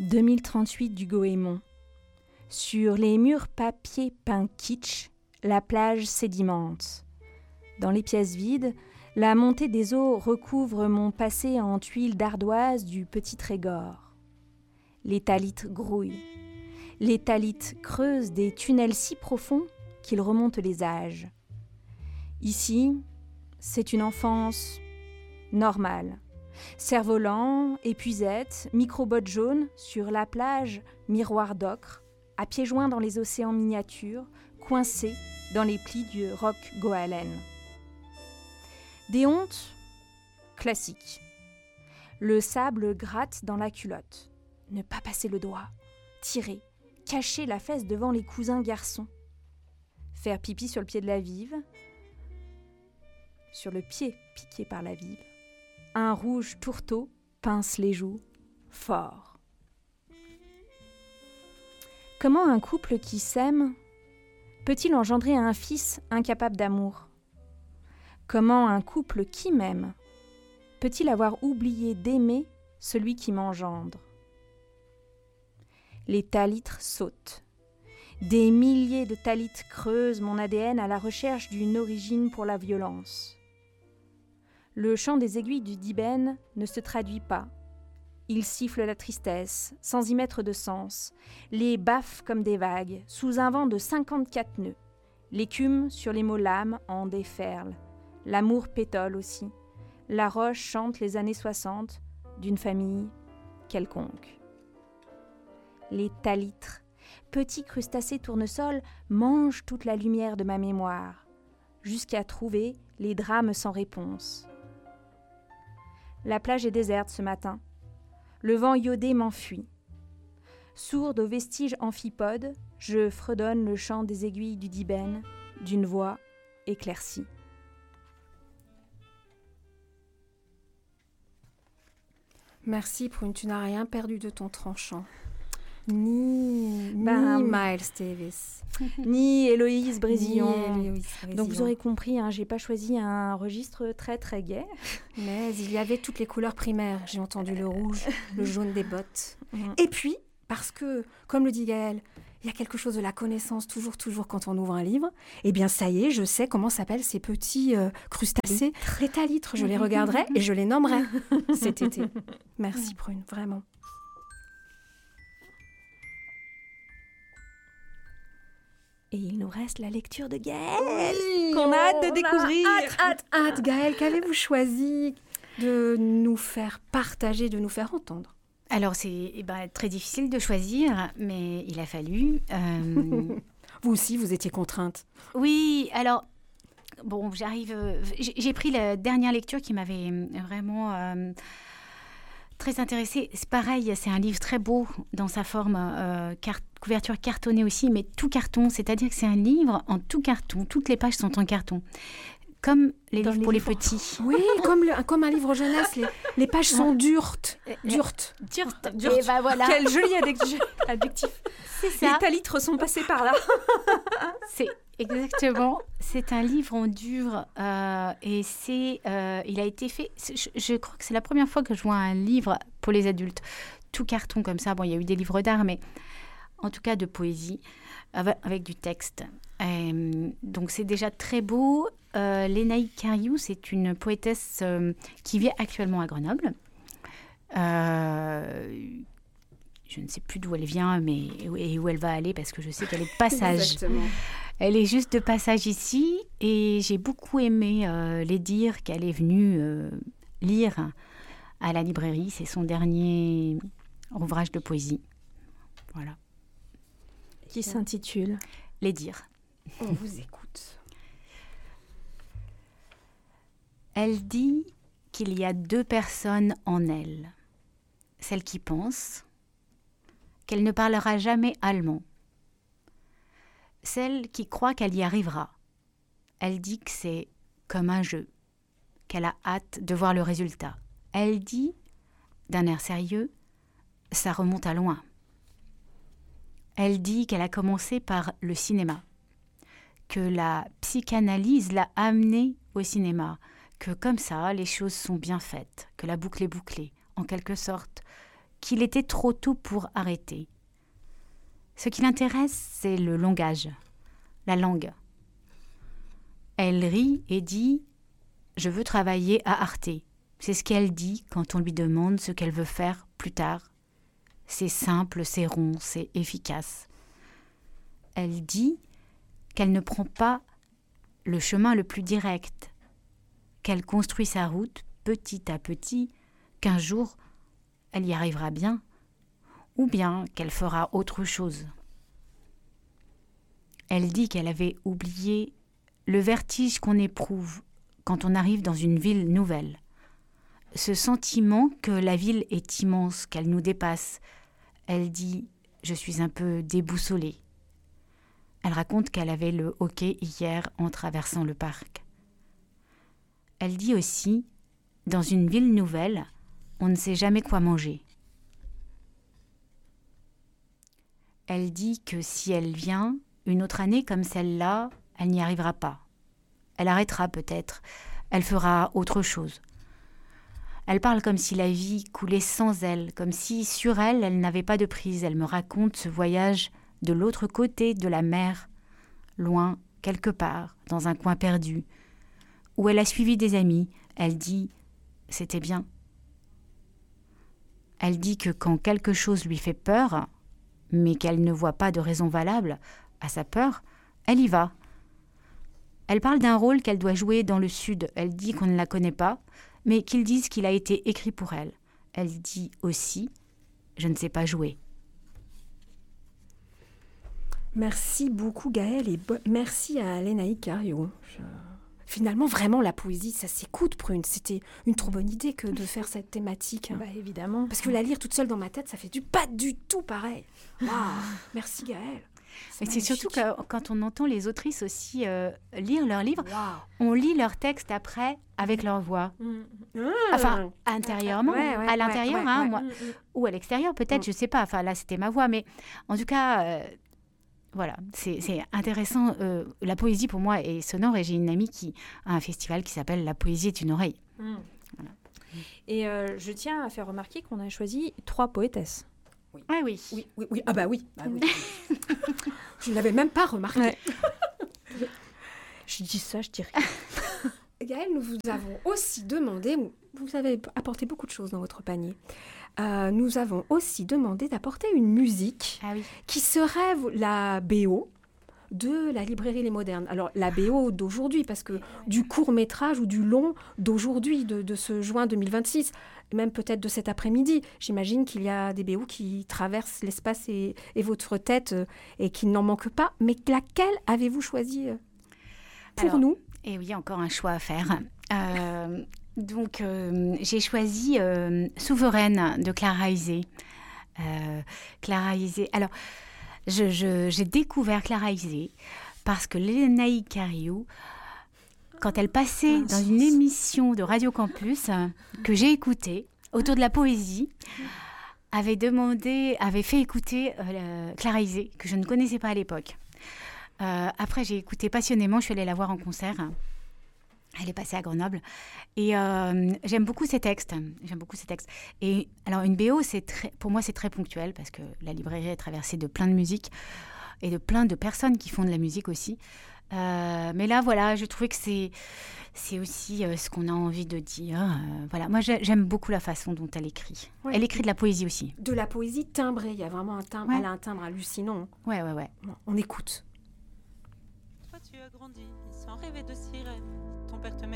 2038 du Goémon. Sur les murs papier peint kitsch, la plage sédimente. Dans les pièces vides, la montée des eaux recouvre mon passé en tuiles d'ardoise du petit Trégor. Les thalites grouillent. Les thalites creusent des tunnels si profonds qu'ils remontent les âges. Ici, c'est une enfance normale. Cerf-volant, épuisette, micro-bottes jaunes, sur la plage, miroir d'ocre, à pieds joints dans les océans miniatures, coincés dans les plis du roc goalen. Des hontes classiques. Le sable gratte dans la culotte. Ne pas passer le doigt. Tirer. Cacher la fesse devant les cousins garçons. Faire pipi sur le pied de la vive. Sur le pied piqué par la vive. Un rouge tourteau pince les joues fort. Comment un couple qui s'aime peut-il engendrer un fils incapable d'amour ? Comment un couple qui m'aime peut-il avoir oublié d'aimer celui qui m'engendre ? Les thalitres sautent. Des milliers de thalites creusent mon ADN à la recherche d'une origine pour la violence. Le chant des aiguilles du dibène ne se traduit pas. Il siffle la tristesse, sans y mettre de sens, les baffes comme des vagues, sous un vent de 54 nœuds. L'écume sur les mots lames en déferle. L'amour pétole aussi. La roche chante les années 60 d'une famille quelconque. Les thalitres, petits crustacés tournesols, mangent toute la lumière de ma mémoire, jusqu'à trouver les drames sans réponse. La plage est déserte ce matin. Le vent iodé m'enfuit. Sourde aux vestiges amphipodes, je fredonne le chant des aiguilles du dibène, d'une voix éclaircie. Merci Prune, tu n'as rien perdu de ton tranchant. Ni Miles Davis. Ni Héloïse Brésillon. Donc vous aurez compris, j'ai pas choisi un registre très très gai. Mais il y avait toutes les couleurs primaires. J'ai entendu le rouge, le jaune des bottes. Et puis, parce que, comme le dit Gaëlle, il y a quelque chose de la connaissance toujours quand on ouvre un livre. Eh bien, ça y est, je sais comment s'appellent ces petits crustacés. Les thalitres, je les regarderai et je les nommerai cet été. Merci Prune, vraiment. Et il nous reste la lecture de Gaëlle, qu'on a hâte de découvrir. Hâte. Gaëlle, qu'avez-vous choisi de nous faire partager, de nous faire entendre ? Alors, c'est très difficile de choisir, mais il a fallu. Vous aussi, vous étiez contrainte. Oui, alors, bon, j'arrive. J'ai pris la dernière lecture qui m'avait vraiment très intéressée. C'est pareil, c'est un livre très beau dans sa forme, couverture cartonnée aussi, mais tout carton, c'est-à-dire que c'est un livre en tout carton. Toutes les pages sont en carton. Comme les livres pour les petits. Oui, comme un livre jeunesse, les pages sont dures. Et voilà. Quel joli adjectif. C'est ça. Les thalitres sont passés par là. C'est exactement. C'est un livre en dur et il a été fait. Je crois que c'est la première fois que je vois un livre pour les adultes. Tout carton comme ça. Bon, il y a eu des livres d'art, mais en tout cas de poésie avec du texte. Donc c'est déjà très beau. Lénaïque Cariou, c'est une poétesse qui vit actuellement à Grenoble. Je ne sais plus d'où elle vient et où elle va aller parce que je sais qu'elle est de passage. Exactement. Elle est juste de passage ici et j'ai beaucoup aimé les dire qu'elle est venue lire à la librairie. C'est son dernier ouvrage de poésie. Voilà. Qui s'intitule Les dires. On vous écoute. Elle dit qu'il y a 2 personnes en elle. Celle qui pense qu'elle ne parlera jamais allemand. Celle qui croit qu'elle y arrivera. Elle dit que c'est comme un jeu, qu'elle a hâte de voir le résultat. Elle dit, d'un air sérieux, ça remonte à loin. Elle dit qu'elle a commencé par le cinéma, que la psychanalyse l'a amenée au cinéma, que comme ça, les choses sont bien faites, que la boucle est bouclée, en quelque sorte, qu'il était trop tôt pour arrêter. Ce qui l'intéresse, c'est le langage, la langue. Elle rit et dit « Je veux travailler à Arte ». C'est ce qu'elle dit quand on lui demande ce qu'elle veut faire plus tard. C'est simple, c'est rond, c'est efficace. Elle dit qu'elle ne prend pas le chemin le plus direct, qu'elle construit sa route petit à petit, qu'un jour, elle y arrivera bien, ou bien qu'elle fera autre chose. Elle dit qu'elle avait oublié le vertige qu'on éprouve quand on arrive dans une ville nouvelle. Ce sentiment que la ville est immense, qu'elle nous dépasse. Elle dit « Je suis un peu déboussolée ». Elle raconte qu'elle avait le hockey hier en traversant le parc. Elle dit aussi « Dans une ville nouvelle, on ne sait jamais quoi manger ». Elle dit que si elle vient, une autre année comme celle-là, elle n'y arrivera pas. Elle arrêtera peut-être, elle fera autre chose. Elle parle comme si la vie coulait sans elle, comme si sur elle, elle n'avait pas de prise. Elle me raconte ce voyage de l'autre côté de la mer, loin, quelque part, dans un coin perdu, où elle a suivi des amis. Elle dit « c'était bien ». Elle dit que quand quelque chose lui fait peur, mais qu'elle ne voit pas de raison valable à sa peur, elle y va. Elle parle d'un rôle qu'elle doit jouer dans le Sud. Elle dit qu'on ne la connaît pas, mais qu'ils disent qu'il a été écrit pour elle. Elle dit aussi « je ne sais pas jouer ». Merci beaucoup Gaëlle et merci à Lénaïque Cariou. Finalement, vraiment, la poésie, ça s'écoute, Prune. C'était une trop bonne idée que de faire cette thématique. Bah, évidemment. Parce que la lire toute seule dans ma tête, ça fait pas du tout pareil. Wow. Merci Gaëlle. Mais c'est surtout que quand on entend les autrices aussi lire leurs livres, wow. On lit leurs textes après avec leur voix. Enfin, intérieurement, à l'intérieur, moi, ou à l'extérieur peut-être, je sais pas. Enfin, là, c'était ma voix, mais en tout cas, voilà, c'est intéressant. La poésie, pour moi, est sonore et j'ai une amie qui a un festival qui s'appelle « La poésie est une oreille ». Voilà. Et je tiens à faire remarquer qu'on a choisi 3 poétesses. Oui. Ah oui. Oui. Ah bah oui. Oui. Je ne l'avais même pas remarqué. Ouais. Je dis ça, je dis rien. Gaëlle, nous vous avons aussi demandé, vous avez apporté beaucoup de choses dans votre panier. Nous avons aussi demandé d'apporter une musique qui serait la BO de la librairie Les Modernes. Alors, la BO d'aujourd'hui, parce que du court-métrage ou du long d'aujourd'hui, de ce juin 2026, même peut-être de cet après-midi, j'imagine qu'il y a des BO qui traversent l'espace et votre tête et qu'il n'en manque pas. Mais laquelle avez-vous choisi pour nous ? Et oui, encore un choix à faire. Donc, j'ai choisi Souveraine de Clara Isé. Clara Isé. Alors, j'ai découvert Clara Isé parce que Lénaïque Cariou, quand elle passait dans une émission de Radio Campus que j'ai écoutée autour de la poésie, avait fait écouter Clara Isé, que je ne connaissais pas à l'époque. Après, j'ai écouté passionnément, je suis allée la voir en concert. Elle est passée à Grenoble. Et j'aime beaucoup ses textes. Et alors, une BO, pour moi, c'est très ponctuel parce que la librairie est traversée de plein de musique et de plein de personnes qui font de la musique aussi. Mais là, voilà, je trouvais que c'est aussi ce qu'on a envie de dire. Voilà, moi, j'aime beaucoup la façon dont elle écrit. Ouais. Elle écrit de la poésie aussi. De la poésie timbrée. Il y a vraiment un timbre. Ouais. Elle a un timbre hallucinant. Ouais. Bon, on écoute. Toi, tu as grandi sans rêver de sirène. Ton père te met